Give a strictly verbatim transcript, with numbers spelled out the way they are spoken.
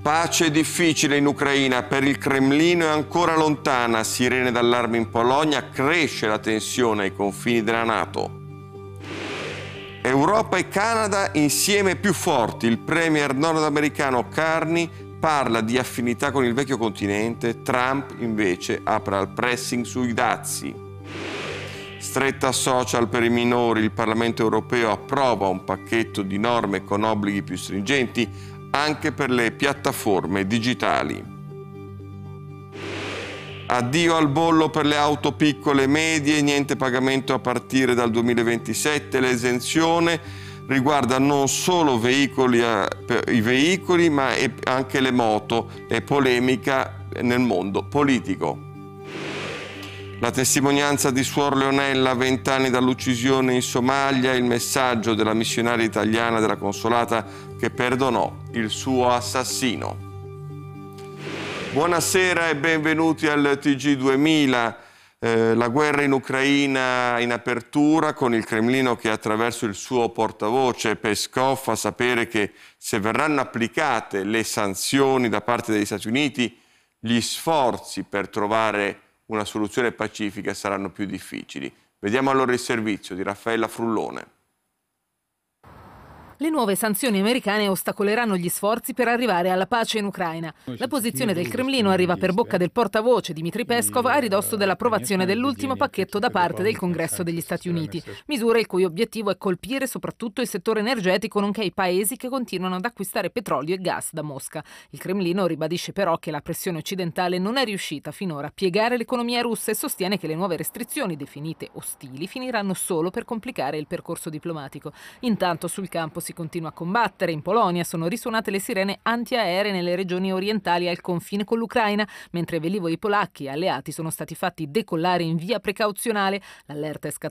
Pace difficile in Ucraina, per il Cremlino è ancora lontana, sirene d'allarme in Polonia, cresce la tensione ai confini della NATO. Europa e Canada insieme più forti, il premier nordamericano Carney parla di affinità con il vecchio continente, Trump invece apre al pressing sui dazi. Stretta social per i minori, il Parlamento europeo approva un pacchetto di norme con obblighi più stringenti anche per le piattaforme digitali. Addio al bollo per le auto piccole e medie, niente pagamento a partire dal duemilaventisette, l'esenzione riguarda non solo veicoli, i veicoli ma anche le moto, è polemica nel mondo politico. La testimonianza di Suor Leonella, vent'anni dall'uccisione in Somalia, il messaggio della missionaria italiana della Consolata che perdonò il suo assassino. Buonasera e benvenuti al T G duemila. Eh, la guerra in Ucraina in apertura, con il Cremlino che attraverso il suo portavoce Peskov fa sapere che se verranno applicate le sanzioni da parte degli Stati Uniti, gli sforzi per trovare una soluzione pacifica saranno più difficili. Vediamo allora il servizio di Raffaella Frullone. Le nuove sanzioni americane ostacoleranno gli sforzi per arrivare alla pace in Ucraina. La posizione del Cremlino arriva per bocca del portavoce Dmitry Peskov a ridosso dell'approvazione dell'ultimo pacchetto da parte del Congresso degli Stati Uniti. Misure il cui obiettivo è colpire soprattutto il settore energetico nonché i paesi che continuano ad acquistare petrolio e gas da Mosca. Il Cremlino ribadisce però che la pressione occidentale non è riuscita finora a piegare l'economia russa e sostiene che le nuove restrizioni definite ostili finiranno solo per complicare il percorso diplomatico. Intanto sul campo si continua a combattere. In Polonia sono risuonate le sirene antiaeree nelle regioni orientali al confine con l'Ucraina, mentre velivoli polacchi e alleati sono stati fatti decollare in via precauzionale. L'allerta è scattata